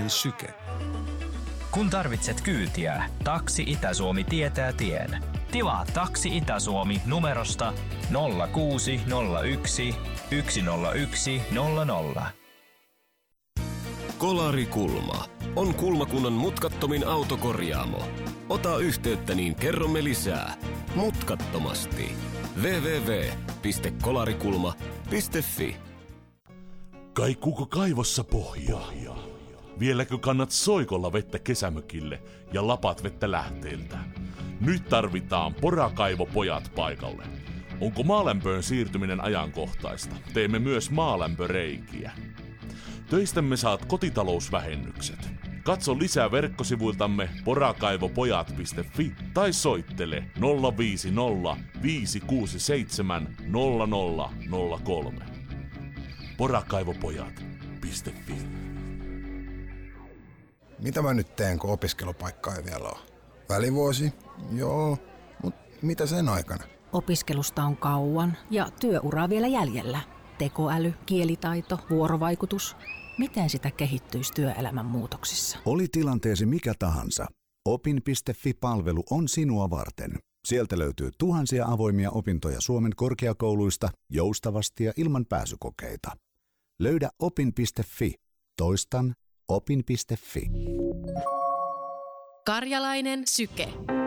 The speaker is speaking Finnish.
karjalainen syke. Kun tarvitset kyytiä, Taksi Itä-Suomi tietää tien. Tilaa Taksi Itä-Suomi numerosta 0601 101 00. Kolarikulma on Kulmakunnan mutkattomin autokorjaamo. Ota yhteyttä, niin kerromme lisää. Mutkattomasti. www.kolarikulma.fi. Kaikuuko kaivossa pohjaa? Vieläkö kannat soikolla vettä kesämökille ja lapat vettä lähteiltä? Nyt tarvitaan porakaivopojat paikalle. Onko maalämpöön siirtyminen ajankohtaista? Teemme myös maalämpöreikiä. Töistämme saat kotitalousvähennykset. Katso lisää verkkosivuiltamme porakaivopojat.fi tai soittele 050 567 0003. Porakaivopojat.fi. Mitä mä nyt teen, kun opiskelupaikkaa ei vielä ole? Välivuosi? Joo, mutta mitä sen aikana? Opiskelusta on kauan ja työuraa vielä jäljellä. Tekoäly, kielitaito, vuorovaikutus. Miten sitä kehittyisi työelämän muutoksissa? Oli tilanteesi mikä tahansa. Opin.fi-palvelu on sinua varten. Sieltä löytyy tuhansia avoimia opintoja Suomen korkeakouluista joustavasti ja ilman pääsykokeita. Löydä opin.fi. Toistan opin.fi. Karjalainen syke.